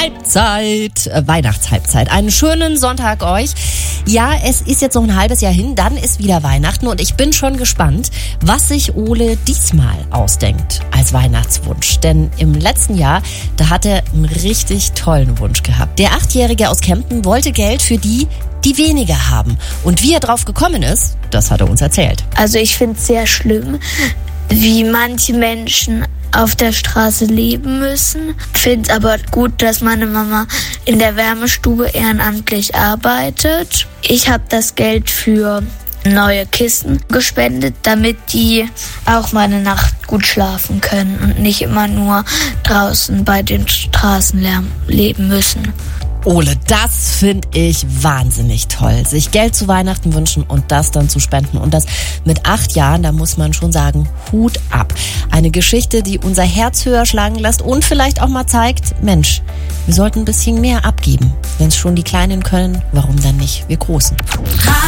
Halbzeit, Weihnachtshalbzeit. Einen schönen Sonntag euch. Ja, es ist jetzt noch ein halbes Jahr hin, dann ist wieder Weihnachten und ich bin schon gespannt, was sich Ole diesmal ausdenkt als Weihnachtswunsch. Denn im letzten Jahr, da hat er einen richtig tollen Wunsch gehabt. Der 8-Jährige aus Kempten wollte Geld für die weniger haben. Und wie er drauf gekommen ist, das hat er uns erzählt. Also ich finde es sehr schlimm, wie manche Menschen auf der Straße leben müssen. Ich finde es aber gut, dass meine Mama in der Wärmestube ehrenamtlich arbeitet. Ich habe das Geld für neue Kissen gespendet, damit die auch mal eine Nacht gut schlafen können und nicht immer nur draußen bei den Straßenlärm leben müssen. Ole, das finde ich wahnsinnig toll. Sich Geld zu Weihnachten wünschen und das dann zu spenden. Und das mit 8 Jahren, da muss man schon sagen, Hut ab. Eine Geschichte, die unser Herz höher schlagen lässt und vielleicht auch mal zeigt, Mensch, wir sollten ein bisschen mehr abgeben. Wenn es schon die Kleinen können, warum dann nicht wir Großen?